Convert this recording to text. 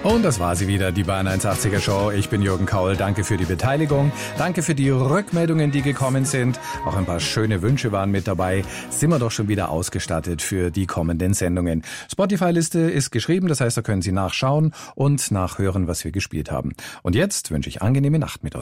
Und das war sie wieder, die Bayern 180er Show. Ich bin Jürgen Kaul. Danke für die Beteiligung. Danke für die Rückmeldungen, die gekommen sind. Auch ein paar schöne Wünsche waren mit dabei. Sind wir doch schon wieder ausgestattet für die kommenden Sendungen. Spotify-Liste ist geschrieben, das heißt, da können Sie nachschauen und nachhören, was wir gespielt haben. Und jetzt wünsche ich angenehme Nacht mit euch.